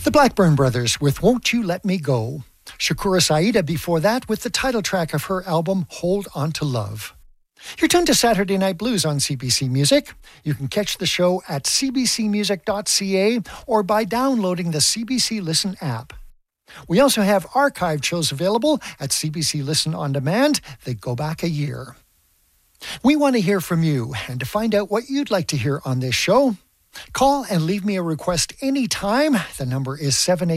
The Blackburn Brothers with Won't You Let Me Go. Shakura Saida before that with the title track of her album Hold On to Love. You're tuned to Saturday Night Blues on CBC Music. You can catch the show at cbcmusic.ca or by downloading the CBC Listen app. We also have archived shows available at CBC Listen On Demand. They go back a year. We want to hear from you, and to find out what you'd like to hear on this show, call and leave me a request anytime. The number is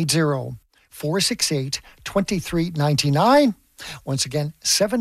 780-468-2399. Once again,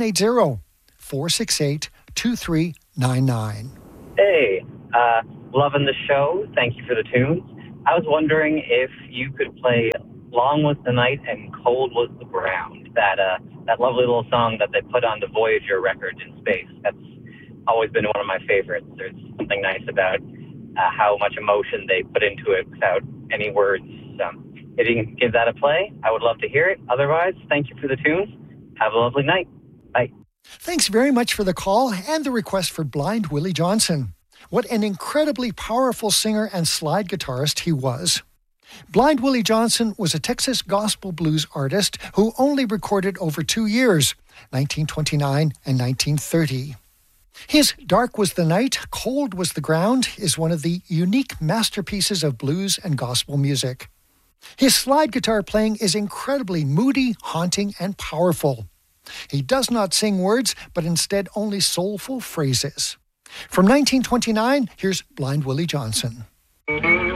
780-468-2399. Hey, loving the show. Thank you for the tunes. I was wondering if you could play Long Was the Night and Cold Was the Ground, that lovely little song that they put on the Voyager record in space. That's always been one of my favorites. There's something nice about how much emotion they put into it without any words. If you can give that a play, I would love to hear it. Otherwise, thank you for the tunes. Have a lovely night. Bye. Thanks very much for the call and the request for Blind Willie Johnson. What an incredibly powerful singer and slide guitarist he was. Blind Willie Johnson was a Texas gospel blues artist who only recorded over 2 years, 1929 and 1930. His Dark Was the Night, Cold Was the Ground is one of the unique masterpieces of blues and gospel music. His slide guitar playing is incredibly moody, haunting, and powerful. He does not sing words, but instead only soulful phrases. From 1929, here's Blind Willie Johnson.